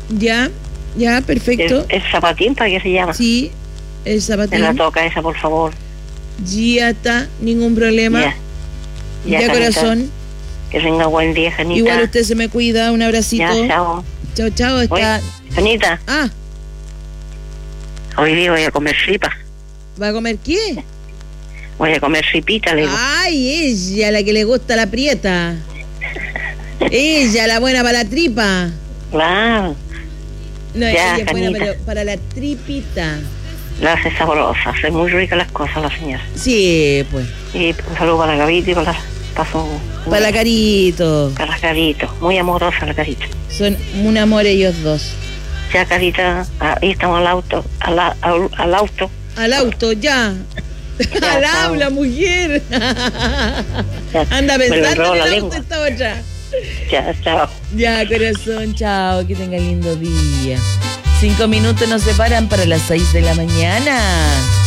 Ya, ya, perfecto. El zapatín, ¿para qué se llama? Sí, el zapatín. Me la toca esa, por favor. Ya está, ningún problema. Ya, Janita, corazón. que tenga buen día, Janita. Igual usted se me cuida, un abracito. Ya, chao. Chao, chao. Está... Oye, Janita. Ah. Hoy día voy a comer ripa. ¿Va a comer qué? Voy a comer ripita, le digo. Ay, ella, la que le gusta la prieta. Ella, la buena para la tripa. Claro. No, ya, ella es buena Janita. para la tripita. La hace sabrosa, hace muy ricas las cosas la señora. Sí, pues. Y un saludo para la Gavita y para Para la Carito. Para la Carito, muy amorosa la Carita. Son un amor ellos dos. Ya, Carita, ahí estamos al auto. Al auto. Al auto, ya. Ya, al chao. habla, mujer. Ya, Anda me pensando enredó en la el lengua. auto esta otra. Ya, chao. Ya, corazón, chao. Que tenga lindo día. 5 minutos nos separan para las 6 de la mañana.